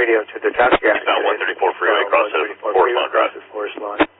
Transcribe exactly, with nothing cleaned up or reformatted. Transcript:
radio to the task gas. Eastbound one thirty-four freeway, cross Forest Lawn Drive. Forest Lawn.